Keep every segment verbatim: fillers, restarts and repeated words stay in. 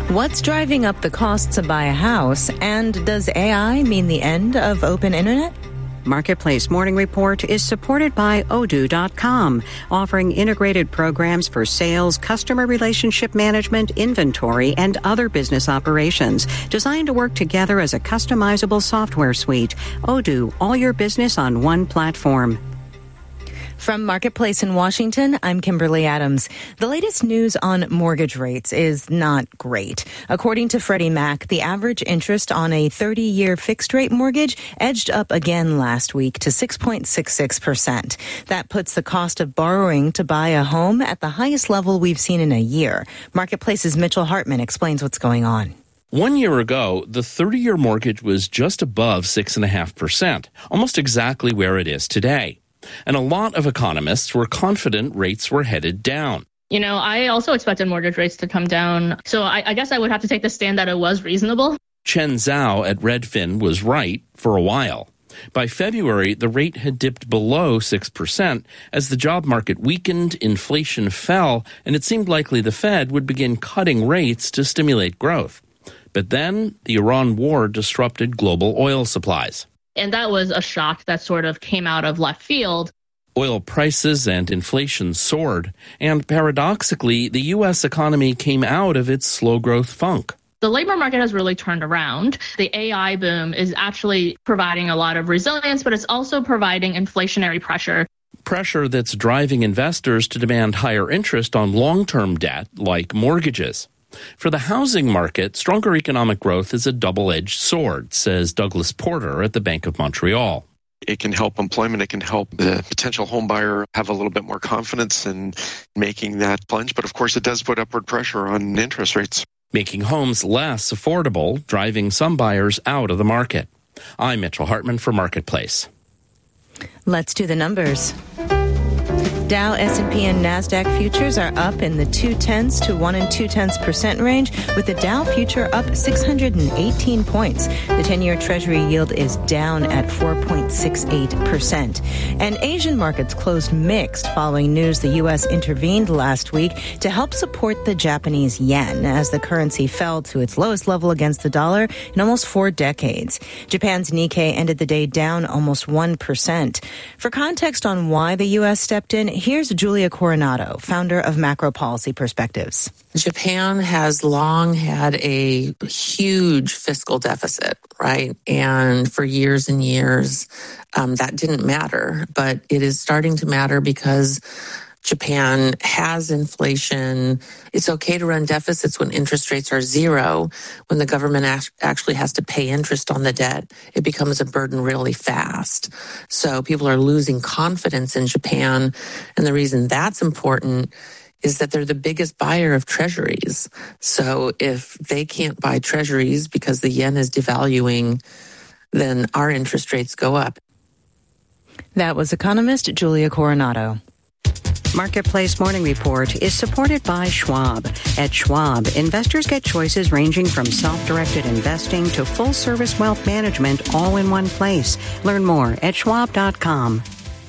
What's driving up the cost to buy a house? And does A I mean the end of open internet? Marketplace Morning Report is supported by Odoo dot com, offering integrated programs for sales, customer relationship management, inventory, and other business operations, designed to work together as a customizable software suite. Odoo, all your business on one platform. From Marketplace in Washington, I'm Kimberly Adams. The latest news on mortgage rates is not great. According to Freddie Mac, the average interest on a thirty-year fixed-rate mortgage edged up again last week to six point six six percent. That puts the cost of borrowing to buy a home at the highest level we've seen in a year. Marketplace's Mitchell Hartman explains what's going on. One year ago, the thirty-year mortgage was just above six point five percent, almost exactly where it is today. And a lot of economists were confident rates were headed down. You know, I also expected mortgage rates to come down. So I, I guess I would have to take the stand that it was reasonable. Chen Zhao at Redfin was right for a while. By February, the rate had dipped below six percent as the job market weakened, inflation fell, and it seemed likely the Fed would begin cutting rates to stimulate growth. But then the Iran war disrupted global oil supplies. And that was a shock that sort of came out of left field. Oil prices and inflation soared, and paradoxically, the U S economy came out of its slow growth funk. The labor market has really turned around. The A I boom is actually providing a lot of resilience, but it's also providing inflationary pressure. Pressure that's driving investors to demand higher interest on long-term debt, like mortgages. For the housing market, stronger economic growth is a double-edged sword, says Douglas Porter at the Bank of Montreal. It can help employment. It can help the potential home buyer have a little bit more confidence in making that plunge. But of course, it does put upward pressure on interest rates, making homes less affordable, driving some buyers out of the market. I'm Mitchell Hartman for Marketplace. Let's do the numbers. Dow, S and P, and NASDAQ futures are up in the two tenths to one and two tenths percent range, with the Dow future up six hundred eighteen points. The ten-year Treasury yield is down at four point six eight percent. And Asian markets closed mixed following news the U S intervened last week to help support the Japanese yen as the currency fell to its lowest level against the dollar in almost four decades. Japan's Nikkei ended the day down almost one percent. For context on why the U S stepped in, here's Julia Coronado, founder of Macro Policy Perspectives. Japan has long had a huge fiscal deficit, right? And for years and years, um, that didn't matter. But it is starting to matter because Japan has inflation. It's okay to run deficits when interest rates are zero. When the government actually has to pay interest on the debt, it becomes a burden really fast. So people are losing confidence in Japan. And the reason that's important is that they're the biggest buyer of treasuries. So if they can't buy treasuries because the yen is devaluing, then our interest rates go up. That was economist Julia Coronado. Marketplace Morning Report is supported by Schwab. At Schwab, investors get choices ranging from self-directed investing to full-service wealth management all in one place. Learn more at schwab dot com.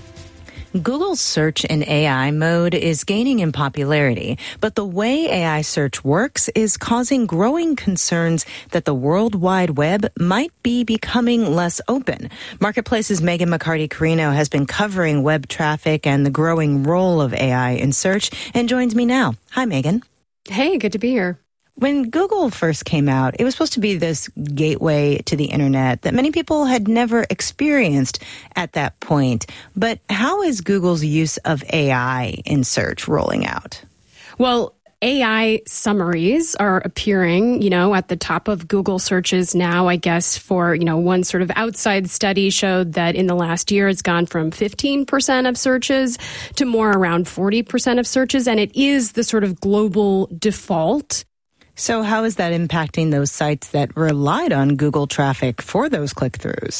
Google's search in A I mode is gaining in popularity, but the way A I search works is causing growing concerns that the World Wide Web might be becoming less open. Marketplace's Megan McCarty-Carino has been covering web traffic and the growing role of A I in search and joins me now. Hi, Megan. Hey, good to be here. When Google first came out, it was supposed to be this gateway to the internet that many people had never experienced at that point. But how is Google's use of A I in search rolling out? Well, A I summaries are appearing, you know, at the top of Google searches now, I guess, for, you know, one sort of outside study showed that in the last year it's gone from fifteen percent of searches to more around forty percent of searches. And it is the sort of global default. So how is that impacting those sites that relied on Google traffic for those click-throughs?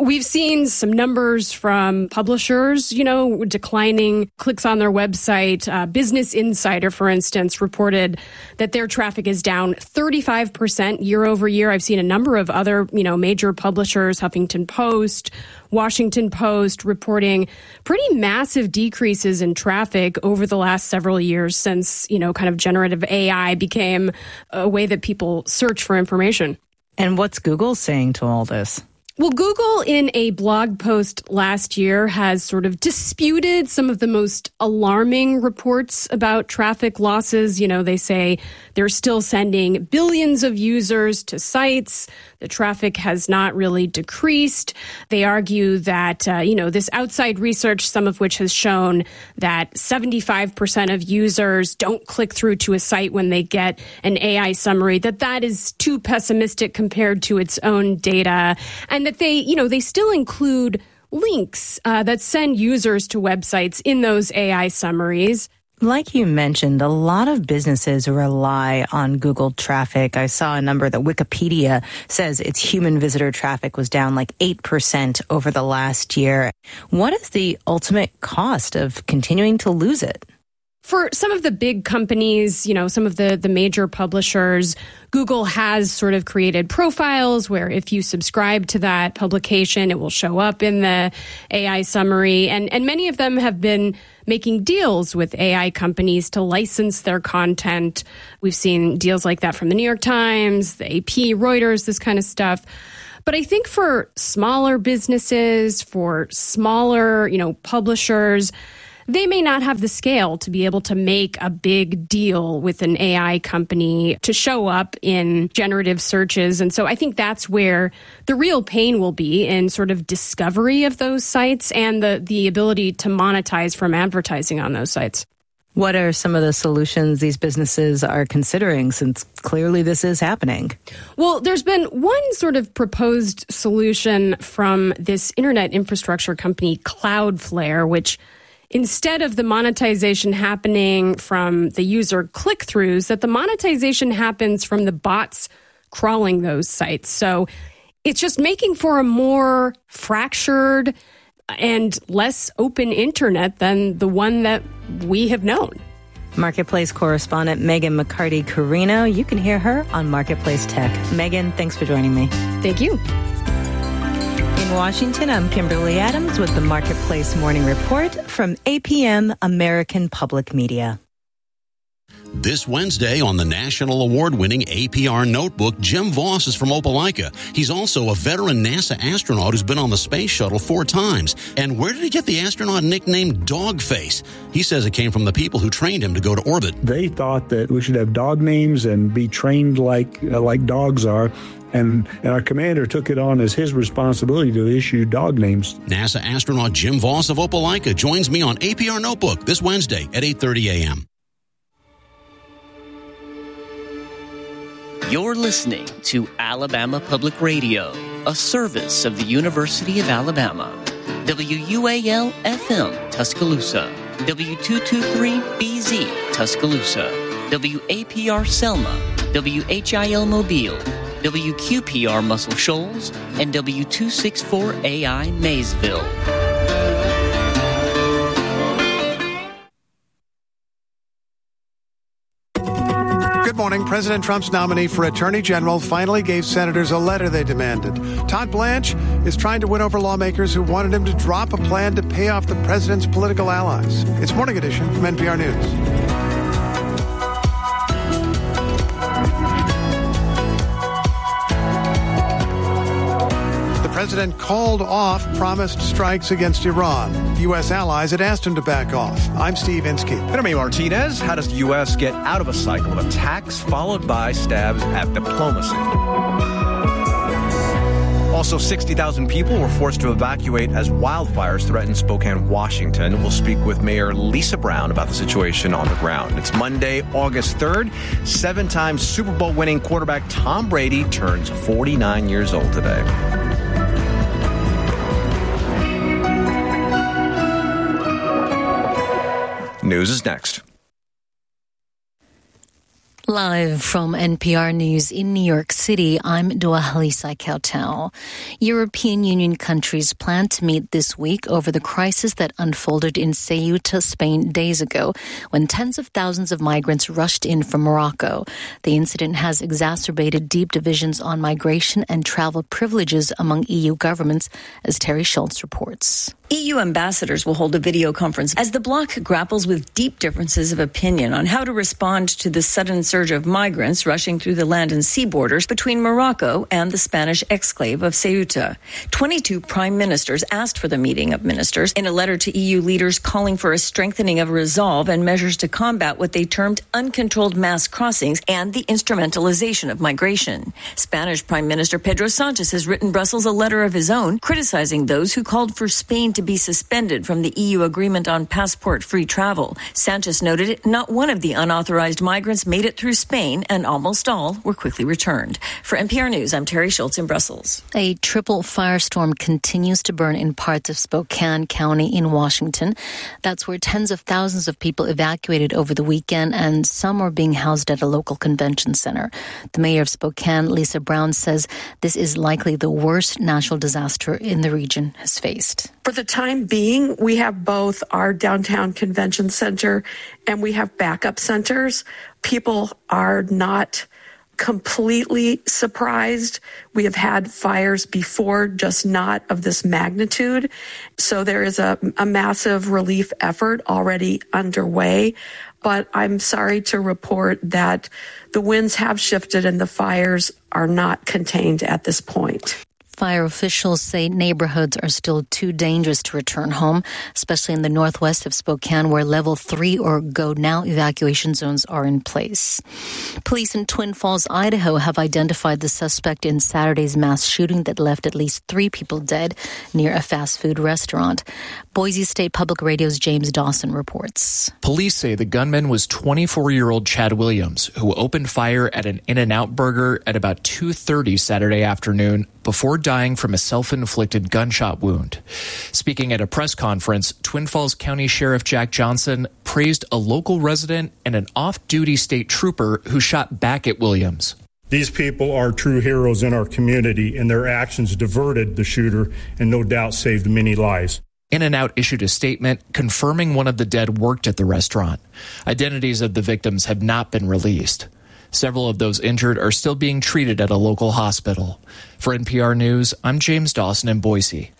We've seen some numbers from publishers, you know, declining clicks on their website. Uh, Business Insider, for instance, reported that their traffic is down thirty-five percent year over year. I've seen a number of other, you know, major publishers, Huffington Post, Washington Post, reporting pretty massive decreases in traffic over the last several years since, you know, kind of generative A I became a way that people search for information. And what's Google saying to all this? Well, Google, in a blog post last year, has sort of disputed some of the most alarming reports about traffic losses. You know, they say they're still sending billions of users to sites. The traffic has not really decreased. They argue that, uh, you know, this outside research, some of which has shown that seventy-five percent of users don't click through to a site when they get an A I summary, that that is too pessimistic compared to its own data. And that they, you know, they still include links uh, that send users to websites in those A I summaries. Like you mentioned, a lot of businesses rely on Google traffic. I saw a number that Wikipedia says its human visitor traffic was down like eight percent over the last year. What is the ultimate cost of continuing to lose it? For some of the big companies, you know, some of the, the major publishers, Google has sort of created profiles where if you subscribe to that publication, it will show up in the A I summary. And, and many of them have been making deals with A I companies to license their content. We've seen deals like that from the New York Times, the A P, Reuters, this kind of stuff. But I think for smaller businesses, for smaller, you know, publishers, they may not have the scale to be able to make a big deal with an A I company to show up in generative searches. And so I think that's where the real pain will be in sort of discovery of those sites and the, the ability to monetize from advertising on those sites. What are some of the solutions these businesses are considering, since clearly this is happening? Well, there's been one sort of proposed solution from this internet infrastructure company, Cloudflare, which instead of the monetization happening from the user click-throughs, that the monetization happens from the bots crawling those sites. So it's just making for a more fractured and less open internet than the one that we have known. Marketplace correspondent Megan McCarty-Carino. You can hear her on Marketplace Tech. Megan, thanks for joining me. Thank you. In Washington, I'm Kimberly Adams with the Marketplace Morning Report from A P M American Public Media. This Wednesday on the national award-winning A P R Notebook, Jim Voss is from Opelika. He's also a veteran NASA astronaut who's been on the space shuttle four times. And where did he get the astronaut nickname Dogface? He says it came from the people who trained him to go to orbit. They thought that we should have dog names and be trained like uh, like dogs are. And, and our commander took it on as his responsibility to issue dog names. NASA astronaut Jim Voss of Opelika joins me on A P R Notebook this Wednesday at eight thirty a.m. You're listening to Alabama Public Radio, a service of the University of Alabama. W U A L F M, Tuscaloosa. W two twenty-three B Z, Tuscaloosa. W A P R Selma. W H I L Mobile. W Q P R Muscle Shoals. And W two sixty-four A I Maysville. Good morning. President Trump's nominee for Attorney General finally gave senators a letter they demanded. Todd Blanche is trying to win over lawmakers who wanted him to drop a plan to pay off the president's political allies. It's Morning Edition from N P R News. The president called off promised strikes against Iran. U S allies had asked him to back off. I'm Steve Inskeep. And I'm Martinez. How does the U S get out of a cycle of attacks followed by stabs at diplomacy? Also, sixty thousand people were forced to evacuate as wildfires threatened Spokane, Washington. We'll speak with Mayor Lisa Brown about the situation on the ground. It's Monday, August third. Seven-time Super Bowl winning quarterback Tom Brady turns forty-nine years old today. News is next. Live from N P R News in New York City, I'm Dua Halisa Kautal. European Union countries plan to meet this week over the crisis that unfolded in Ceuta, Spain, days ago, when tens of thousands of migrants rushed in from Morocco. The incident has exacerbated deep divisions on migration and travel privileges among E U governments, as Terry Schultz reports. E U ambassadors will hold a video conference as the bloc grapples with deep differences of opinion on how to respond to the sudden surge of migrants rushing through the land and sea borders between Morocco and the Spanish exclave of Ceuta. twenty-two prime ministers asked for the meeting of ministers in a letter to E U leaders calling for a strengthening of resolve and measures to combat what they termed uncontrolled mass crossings and the instrumentalization of migration. Spanish Prime Minister Pedro Sanchez has written Brussels a letter of his own criticizing those who called for Spain to be suspended from the E U agreement on passport-free travel. Sanchez noted not one of the unauthorized migrants made it through Spain, and almost all were quickly returned. For N P R News, I'm Terry Schultz in Brussels. A triple firestorm continues to burn in parts of Spokane County in Washington. That's where tens of thousands of people evacuated over the weekend, and some are being housed at a local convention center. The mayor of Spokane, Lisa Brown, says this is likely the worst natural disaster in the region has faced. For the time being, we have both our downtown convention center and we have backup centers. People are not completely surprised. We have had fires before, just not of this magnitude. So there is a, a massive relief effort already underway. But I'm sorry to report that the winds have shifted and the fires are not contained at this point. Fire officials say neighborhoods are still too dangerous to return home, especially in the northwest of Spokane, where level three or go now evacuation zones are in place. Police in Twin Falls, Idaho have identified the suspect in Saturday's mass shooting that left at least three people dead near a fast food restaurant. Boise State Public Radio's James Dawson reports. Police say the gunman was twenty-four-year-old Chad Williams, who opened fire at an In-N-Out Burger at about two thirty Saturday afternoon before dying from a self-inflicted gunshot wound. Speaking at a press conference, Twin Falls County Sheriff Jack Johnson praised a local resident and an off-duty state trooper who shot back at Williams. These people are true heroes in our community, and their actions diverted the shooter and no doubt saved many lives. In-N-Out issued a statement confirming one of the dead worked at the restaurant. Identities of the victims have not been released. Several of those injured are still being treated at a local hospital. For N P R News, I'm James Dawson in Boise.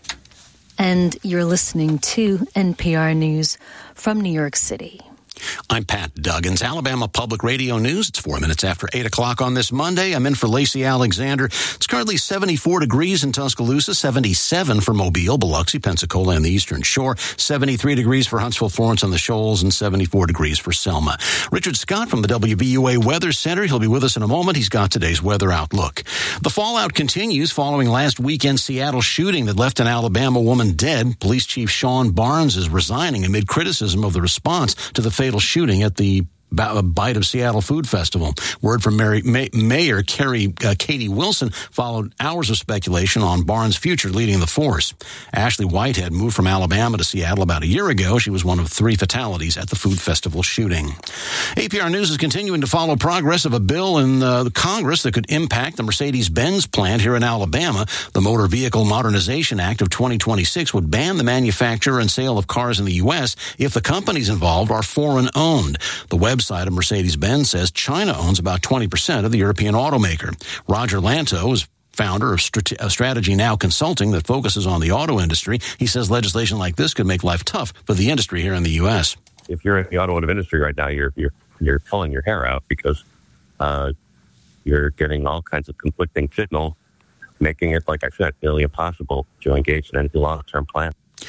And you're listening to N P R News from New York City. I'm Pat Duggins, Alabama Public Radio News. It's four minutes after eight o'clock on this Monday. I'm in for Lacey Alexander. It's currently seventy-four degrees in Tuscaloosa, seventy-seven for Mobile, Biloxi, Pensacola, and the Eastern Shore, seventy-three degrees for Huntsville, Florence, and the Shoals, and seventy-four degrees for Selma. Richard Scott from the W V U A Weather Center. He'll be with us in a moment. He's got today's weather outlook. The fallout continues following last weekend's Seattle shooting that left an Alabama woman dead. Police Chief Sean Barnes is resigning amid criticism of the response to the fatal shooting at the Bite of Seattle Food Festival. Word from Mary, May, Mayor Carrie, uh, Katie Wilson followed hours of speculation on Barnes' future leading the force. Ashley Whitehead moved from Alabama to Seattle about a year ago. She was one of three fatalities at the food festival shooting. A P R News is continuing to follow progress of a bill in uh, the Congress that could impact the Mercedes-Benz plant here in Alabama. The Motor Vehicle Modernization Act of twenty twenty-six would ban the manufacture and sale of cars in the U S if the companies involved are foreign-owned. The website side of Mercedes-Benz says China owns about twenty percent of the European automaker. Roger Lanto is founder of Strategy Now Consulting that focuses on the auto industry. He says legislation like this could make life tough for the industry here in the U S. If you're in the automotive industry right now, you're you're you're pulling your hair out because uh, you're getting all kinds of conflicting signals, making it, like I said, nearly impossible to engage in any long-term plan.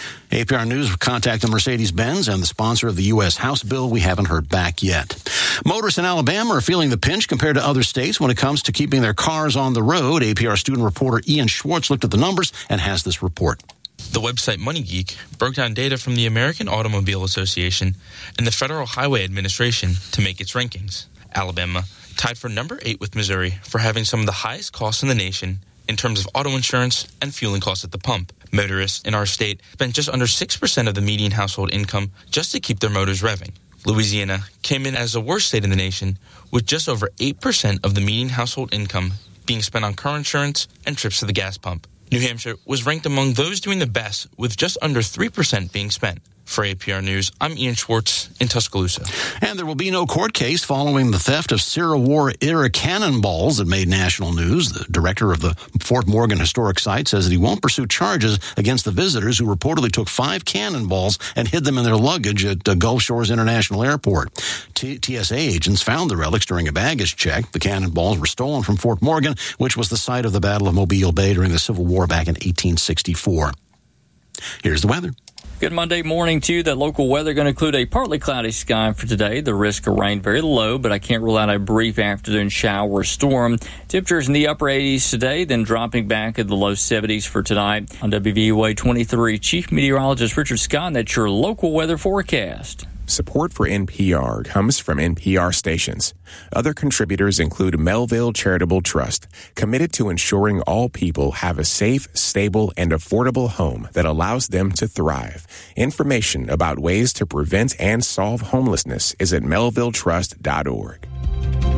A P R News contacted Mercedes-Benz and the sponsor of the U S House bill. We haven't heard back yet. Motorists in Alabama are feeling the pinch compared to other states when it comes to keeping their cars on the road. A P R student reporter Ian Schwartz looked at the numbers and has this report. The website MoneyGeek broke down data from the American Automobile Association and the Federal Highway Administration to make its rankings. Alabama tied for number eight with Missouri for having some of the highest costs in the nation in terms of auto insurance and fueling costs at the pump. Motorists in our state spend just under six percent of the median household income just to keep their motors revving. Louisiana came in as the worst state in the nation, with just over eight percent of the median household income being spent on car insurance and trips to the gas pump. New Hampshire was ranked among those doing the best, with just under three percent being spent. For A P R News, I'm Ian Schwartz in Tuscaloosa. And there will be no court case following the theft of Civil War-era cannonballs that made national news. The director of the Fort Morgan Historic Site says that he won't pursue charges against the visitors who reportedly took five cannonballs and hid them in their luggage at uh, Gulf Shores International Airport. T- TSA agents found the relics during a baggage check. The cannonballs were stolen from Fort Morgan, which was the site of the Battle of Mobile Bay during the Civil War back in eighteen sixty-four. Here's the weather. Good Monday morning to you. That local weather going to include a partly cloudy sky for today. The risk of rain very low, but I can't rule out a brief afternoon shower or storm. Temperatures in the upper eighties today, then dropping back in the low seventies for tonight. On W V U A twenty-three, Chief Meteorologist Richard Scott, and that's your local weather forecast. Support for N P R comes from N P R stations. Other contributors include Melville Charitable Trust, committed to ensuring all people have a safe, stable, and affordable home that allows them to thrive. Information about ways to prevent and solve homelessness is at melville trust dot org.